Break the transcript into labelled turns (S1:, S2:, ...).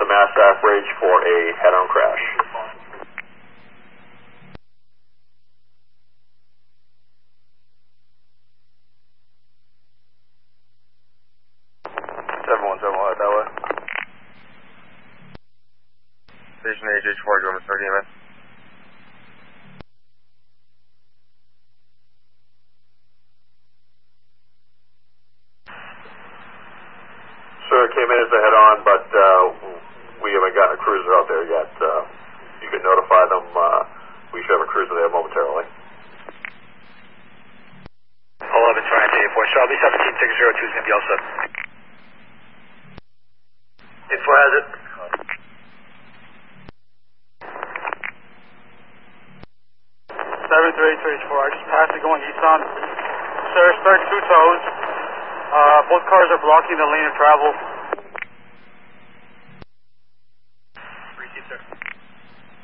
S1: Mass Ave Bridge for a head-on crash.
S2: That way. Station AJ4, German 30 EMS.
S1: Sir, it came in as a head-on, but we haven't gotten a cruiser out there yet. You can notify them. We should have a cruiser there momentarily.
S3: 11 trying to 84, Charlie 1760 is going to be all set.
S1: Info has it.
S4: 73834, I just passed it going eastbound. Sir, start 2 toes. Both cars are blocking the lane of travel.